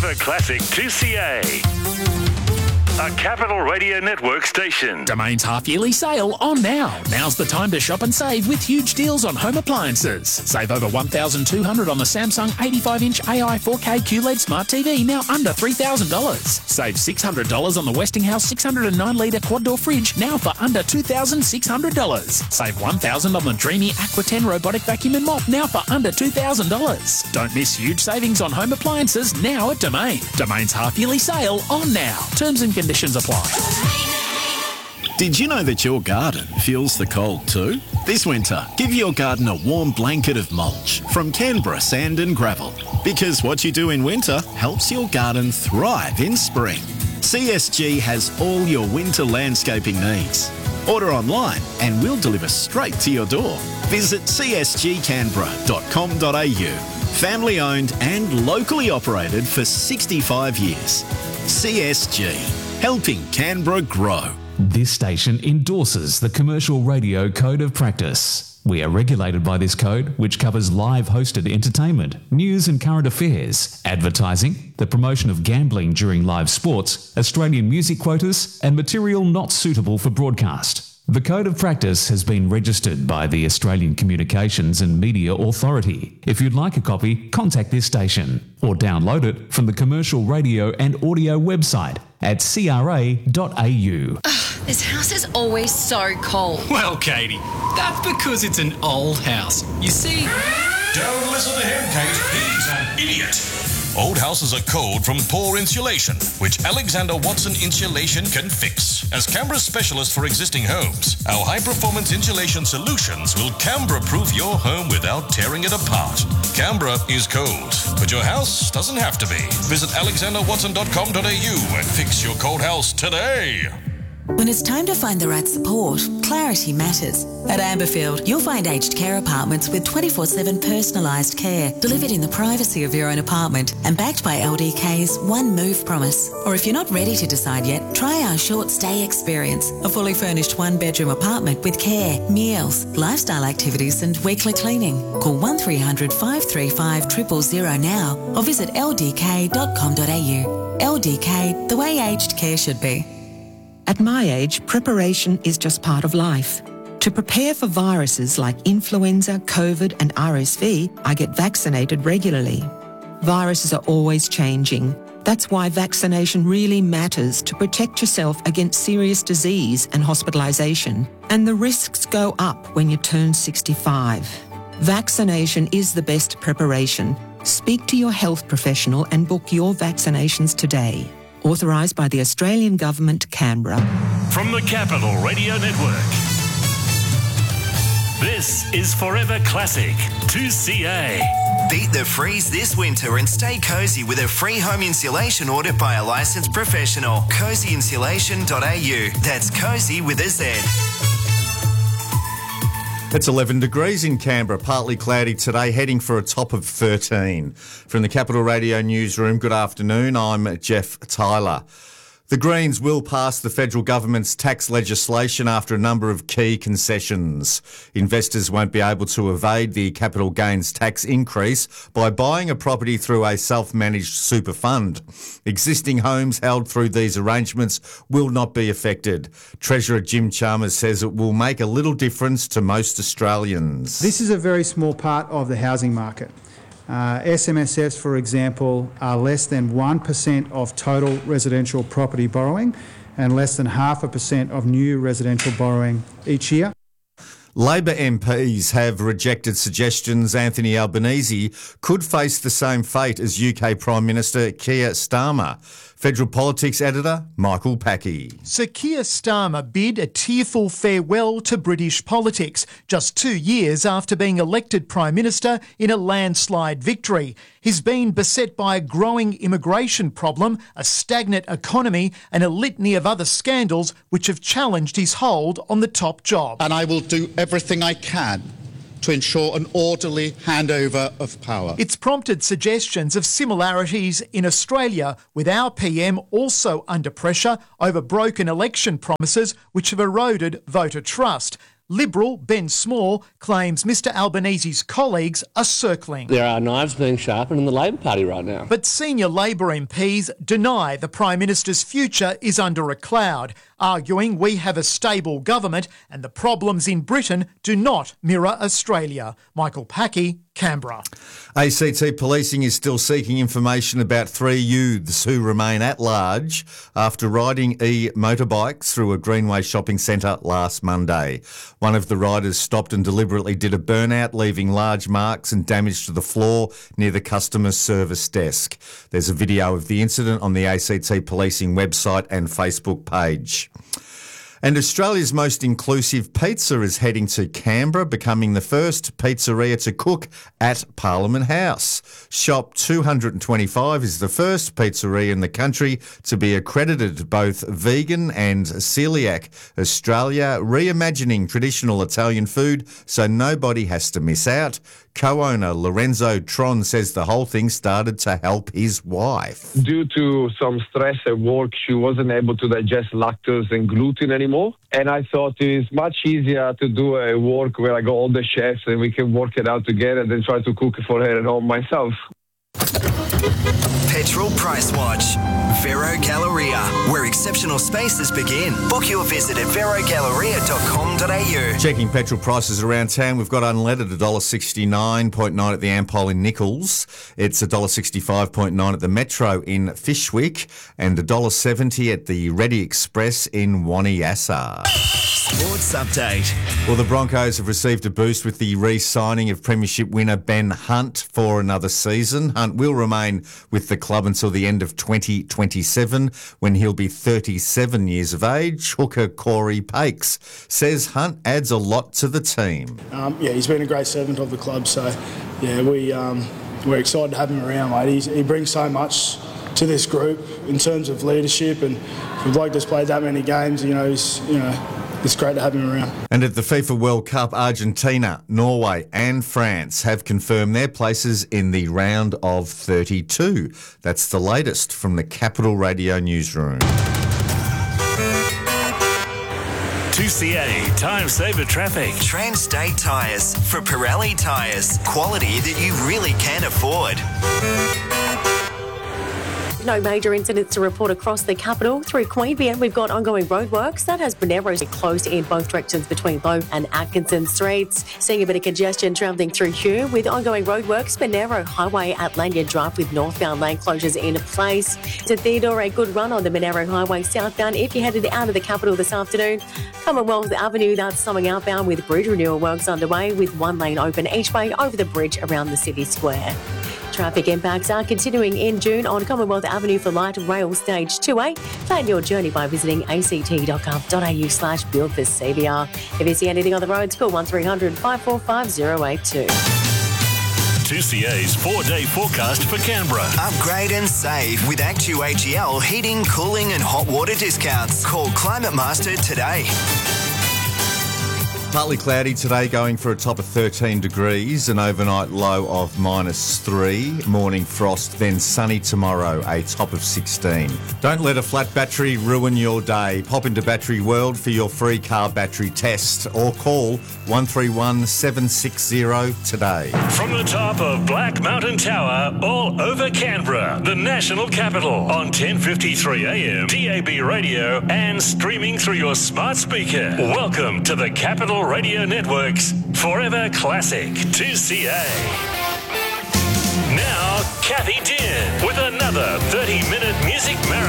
Forever Classic 2CA. A Capital Radio Network station. Domain's half-yearly sale on now. Now's the time to shop and save with huge deals on home appliances. Save over $1,200 on the Samsung 85-inch AI 4K QLED Smart TV, now under $3,000. Save $600 on the Westinghouse 609-litre quad-door fridge, now for under $2,600. Save $1,000 on the Dreamy Aqua 10 robotic vacuum and mop, now for under $2,000. Don't miss huge savings on home appliances now at Domain. Domain's half-yearly sale on now. Terms and conditions apply. Did you know that your garden feels the cold too? This winter, give your garden a warm blanket of mulch from Canberra Sand and Gravel. Because what you do in winter helps your garden thrive in spring. CSG has all your winter landscaping needs. Order online and we'll deliver straight to your door. Visit csgcanberra.com.au. Family owned and locally operated for 65 years. CSG, helping Canberra grow. This station endorses the Commercial Radio Code of Practice. We are regulated by this code, which covers live hosted entertainment, news and current affairs, advertising, the promotion of gambling during live sports, Australian music quotas, and material not suitable for broadcast. The Code of Practice has been registered by the Australian Communications and Media Authority. If you'd like a copy, contact this station or download it from the Commercial Radio and Audio website at cra.au. This house is always so cold. Well, Katie, that's because it's an old house. You see... Don't listen to him, Kate. He's an idiot. Old houses are cold from poor insulation, which Alexander Watson Insulation can fix. As Canberra's specialist for existing homes, our high-performance insulation solutions will Canberra-proof your home without tearing it apart. Canberra is cold, but your house doesn't have to be. Visit alexanderwatson.com.au and fix your cold house today. When it's time to find the right support, clarity matters. At Amberfield, you'll find aged care apartments with 24/7 personalised care, delivered in the privacy of your own apartment and backed by LDK's One Move promise. Or if you're not ready to decide yet, try our short stay experience, a fully furnished one-bedroom apartment with care, meals, lifestyle activities and weekly cleaning. Call 1300 535 000 now or visit ldk.com.au. LDK, the way aged care should be. At my age, preparation is just part of life. To prepare for viruses like influenza, COVID and RSV, I get vaccinated regularly. Viruses are always changing. That's why vaccination really matters to protect yourself against serious disease and hospitalisation. And the risks go up when you turn 65. Vaccination is the best preparation. Speak to your health professional and book your vaccinations today. Authorised by the Australian Government, Canberra. From the Capital Radio Network, this is Forever Classic 2CA. Beat the freeze this winter and stay cosy with a free home insulation order by a licensed professional. cozyinsulation.au. That's cozy with a Z. It's 11 degrees in Canberra, partly cloudy today, heading for a top of 13. From the Capital Radio Newsroom, good afternoon, I'm Jeff Tyler. The Greens will pass the federal government's tax legislation after a number of key concessions. Investors won't be able to evade the capital gains tax increase by buying a property through a self-managed super fund. Existing homes held through these arrangements will not be affected. Treasurer Jim Chalmers says it will make a little difference to most Australians. This is a very small part of the housing market. SMSFs, for example, are less than 1% of total residential property borrowing and less than 0.5% of new residential borrowing each year. Labor MPs have rejected suggestions Anthony Albanese could face the same fate as UK Prime Minister Keir Starmer. Federal Politics Editor Michael Packey. Sir Keir Starmer bid a tearful farewell to British politics just 2 years after being elected Prime Minister in a landslide victory. He's been beset by a growing immigration problem, a stagnant economy and a litany of other scandals which have challenged his hold on the top job. And I will do everything I can to ensure an orderly handover of power. It's prompted suggestions of similarities in Australia, with our PM also under pressure over broken election promises which have eroded voter trust. Liberal Ben Small claims Mr Albanese's colleagues are circling. There are knives being sharpened in the Labor Party right now. But senior Labor MPs deny the Prime Minister's future is under a cloud, arguing we have a stable government and the problems in Britain do not mirror Australia. Michael Packey, Canberra. ACT Policing is still seeking information about 3 youths who remain at large after riding e-motorbikes through a Greenway shopping centre last Monday. One of the riders stopped and deliberately did a burnout, leaving large marks and damage to the floor near the customer service desk. There's a video of the incident on the ACT Policing website and Facebook page. And Australia's most inclusive pizza is heading to Canberra, becoming the first pizzeria to cook at Parliament House. Shop 225 is the first pizzeria in the country to be accredited both vegan and celiac. Australia reimagining traditional Italian food so nobody has to miss out. Co-owner Lorenzo Tron says the whole thing started to help his wife. Due to some stress at work, she wasn't able to digest lactose and gluten anymore. And I thought it's much easier to do a work where I got all the chefs and we can work it out together than try to cook for her at home myself. Petrol Price Watch. Vero Galleria, where exceptional spaces begin. Book your visit at verogalleria.com.au. Checking petrol prices around town, we've got unleaded $1.69.9 at the Ampol in Nichols. It's $1.65.9 at the Metro in Fyshwick and $1.70 at the Reddy Express in Waniassa. Sports Update. Well, the Broncos have received a boost with the re-signing of Premiership winner Ben Hunt for another season. Hunt will remain with the club until the end of 2027 when he'll be 37 years of age. Hooker Corey Pakes says Hunt adds a lot to the team. He's been a great servant of the club, so we're excited to have him around, mate. He brings so much to this group in terms of leadership, and for a bloke that's played that many games, it's great to have him around. And at the FIFA World Cup, Argentina, Norway and France have confirmed their places in the round of 32. That's the latest from the Capital Radio newsroom. 2CA Time Saver Traffic. Trans-State Tyres for Pirelli Tyres. Quality that you really can afford. No major incidents to report across the capital. Through Queanbeyan, we've got ongoing roadworks. That has Monero closed in both directions between Lowe and Atkinson Streets. Seeing a bit of congestion travelling through Kew with ongoing roadworks. Monero Highway at Lanyard Drive with northbound lane closures in place. To Theodore, a good run on the Monero Highway southbound if you headed out of the capital this afternoon. Commonwealth Avenue, that's something outbound with bridge renewal works underway with one lane open each way over the bridge around the city square. Traffic impacts are continuing in June on Commonwealth Avenue for light rail stage 2A. Plan your journey by visiting act.gov.au/build-for-CBR. If you see anything on the roads, call 1300 545 082. 2CA's 4-day forecast for Canberra. Upgrade and save with Actu-AGL heating, cooling and hot water discounts. Call Climate Master today. Partly cloudy today, going for a top of 13 degrees, an overnight low of -3, morning frost, then sunny tomorrow, a top of 16. Don't let a flat battery ruin your day. Pop into Battery World for your free car battery test or call 131 760 today. From the top of Black Mountain Tower, all over Canberra, the national capital, on 1053 AM, DAB radio and streaming through your smart speaker. Welcome to the Capital Radio Network's Forever Classic 2CA. Now, Kathy Dean with another 30-minute music marathon.